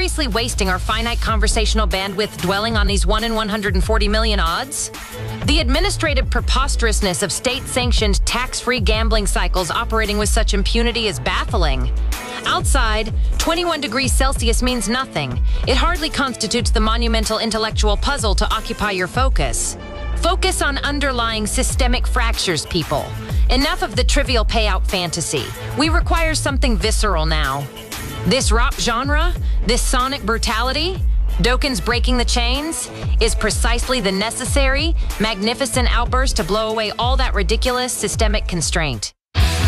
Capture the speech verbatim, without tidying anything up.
seriously wasting our finite conversational bandwidth dwelling on these one in one hundred forty million odds? The administrative preposterousness of state-sanctioned tax-free gambling cycles operating with such impunity is baffling. Outside, twenty-one degrees Celsius means nothing. It hardly constitutes the monumental intellectual puzzle to occupy your focus. Focus on underlying systemic fractures, people. Enough of the trivial payout fantasy. We require something visceral now. This rap genre, this sonic brutality, Dokken's breaking the chains, is precisely the necessary, magnificent outburst to blow away all that ridiculous systemic constraint.